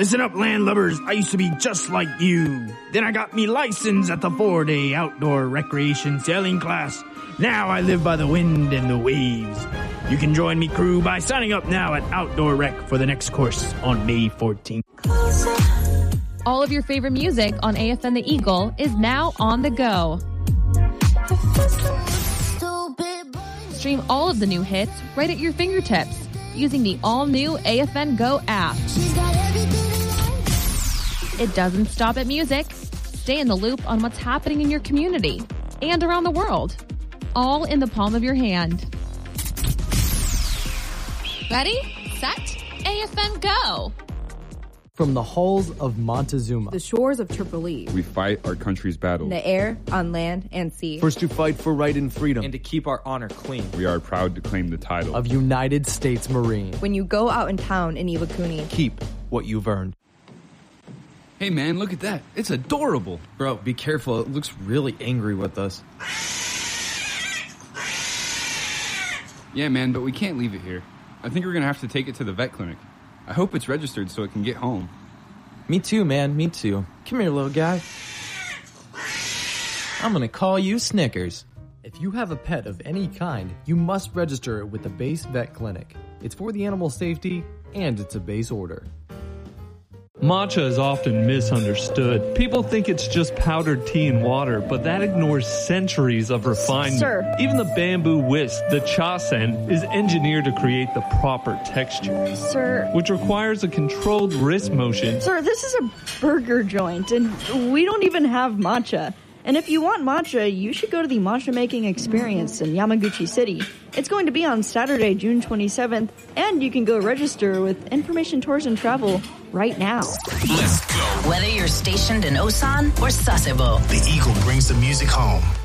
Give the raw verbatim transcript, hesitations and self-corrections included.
Listen up, landlubbers. I used to be just like you. Then I got me license at the four-day outdoor recreation sailing class. Now I live by the wind and the waves. You can join me crew by signing up now at Outdoor Rec for the next course on May fourteenth. All of your favorite music on A F N The Eagle is now on the go. Stream all of the new hits right at your fingertips using the all-new A F N Go app. It doesn't stop at music. Stay in the loop on what's happening in your community and around the world, all in the palm of your hand. Ready, set, A F N Go! From the halls of Montezuma, the shores of Tripoli, we fight our country's battles. In the air, on land, and sea. First to fight for right and freedom, and to keep our honor clean. We are proud to claim the title of United States Marine. When you go out in town in Iwakuni, keep what you've earned. Hey man, look at that. It's adorable. Bro, be careful. It looks really angry with us. Yeah man, but we can't leave it here. I think we're gonna have to take it to the vet clinic. I hope it's registered so it can get home. Me too, man. Me too. Come here, little guy. I'm gonna call you Snickers. If you have a pet of any kind, you must register it with the base vet clinic. It's for the animal safety, and it's a base order. Matcha is often misunderstood. People think it's just powdered tea and water, but that ignores centuries of refinement. Sir. Even the bamboo whisk, the chasen, is engineered to create the proper texture. Sir. Which requires a controlled wrist motion. Sir, this is a burger joint, and we don't even have matcha. And if you want matcha, you should go to the Matcha Making Experience in Yamaguchi City. It's going to be on Saturday, June twenty-seventh, and you can go register with Information Tours and Travel right now. Let's go. Whether you're stationed in Osan or Sasebo, the Eagle brings the music home.